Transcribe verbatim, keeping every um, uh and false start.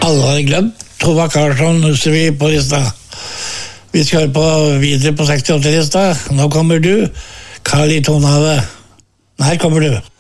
Alle har glemt Tova Karlsson, husker vi på lista. Vi skal på videre på sekstiåtte-lista. Nå kommer du, Kali Tonave. Her kommer du.